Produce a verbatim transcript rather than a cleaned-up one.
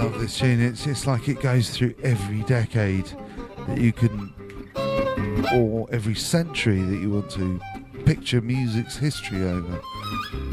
love this tune. It's it's like it goes through every decade that you can, or every century that you want to picture music's history over.